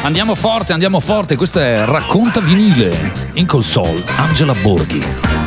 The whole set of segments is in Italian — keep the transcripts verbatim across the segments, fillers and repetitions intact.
Andiamo forte, andiamo forte. Questo è Racconta Vinile. In console, Angela Borghi.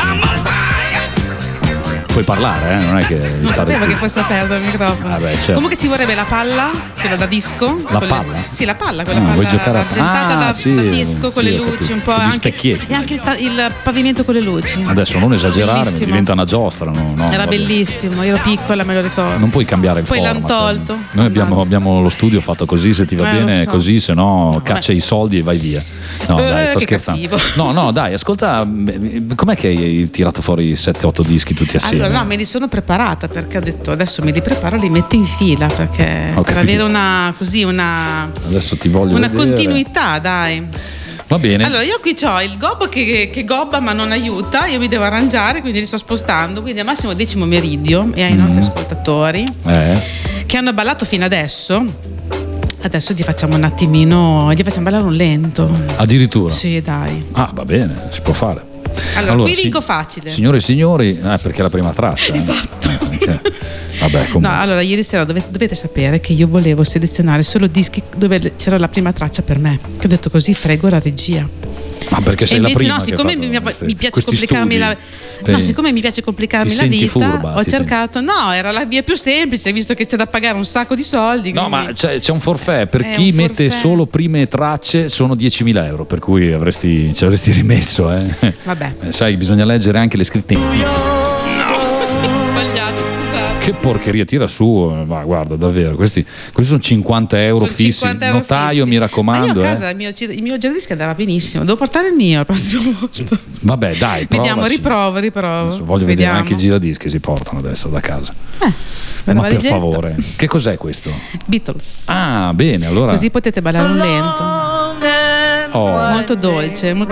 Puoi parlare, eh? Non è che non sapevo che fosse aperto il microfono. Ah beh, certo. Comunque ci vorrebbe la palla, quella da disco. La quelle... palla? Sì, la palla, quella Ah, palla vuoi giocare a- argentata Ah, da, sì, da disco con sì, le ho luci, capito. un po' Con gli anche, specchietti. e anche il, ta- il pavimento con le luci. Adesso non esagerare, mi Bellissimo. diventa una giostra. No, no, Era vabbè. bellissimo, io ero piccola, me lo ricordo. Non puoi cambiare il Poi format. l'hanno tolto. Noi abbiamo, abbiamo lo studio fatto così, se ti va Eh, lo bene so. così, se no Vabbè. caccia i soldi e vai via. No, Eh, dai, sto che scherzando. cattivo. No, no, dai, ascolta, com'è che hai tirato fuori sette otto dischi tutti assieme? Allora no, me li sono preparata perché ho detto adesso me li preparo, li metto in fila perché Ho per capito. avere una così una, Adesso ti voglio una vedere. continuità, dai. Va bene. Allora io qui ho il gobbo che, che gobba ma non aiuta, io mi devo arrangiare, quindi li sto spostando, quindi al massimo decimo meridio e ai Mm. nostri ascoltatori Eh, che hanno ballato fino adesso. Adesso gli facciamo un attimino, gli facciamo ballare un lento. addirittura. Sì, dai. Ah, va bene, si può fare. Allora, qui si- vinco facile. Signore e signori, eh, perché è la prima traccia. eh. Esatto. Eh, perché- Vabbè, comunque. No, allora ieri sera dove- dovete sapere che io volevo selezionare solo dischi dove c'era la prima traccia per me. Che ho detto così frego la regia. Ma perché sei E la invece prima no, che siccome ha fatto mi, questi- mi piace questi complicarmi studi. la no, Ti- siccome mi piace complicarmi ti la senti vita, furba, ho ti cercato, no, era la via più semplice, visto che c'è da pagare un sacco di soldi. No, quindi- ma c'è, c'è un forfait per È chi un mette forfait. solo prime tracce, sono diecimila euro, per cui avresti, ci avresti rimesso. Eh. Vabbè. Eh, sai, bisogna leggere anche le scritte in piccolo. Ho sbagliato, scusate. Che porcheria, tira su, eh, ma guarda, davvero, questi, questi sono cinquanta euro Sono fissi. cinquanta euro Notaio, fissi. mi raccomando. Ma io a eh. casa il mio, il mio giradischi andava benissimo. Devo portare il mio al prossimo volta. Vabbè, dai, Vediamo, provaci. riprovo, riprovo. Adesso voglio Vediamo. vedere anche i giradischi si portano adesso da casa. Eh, una Ma per valigetta. favore, che cos'è questo? Beatles. Ah, bene, allora. Così potete ballare un lento. Oh. Molto dolce, molto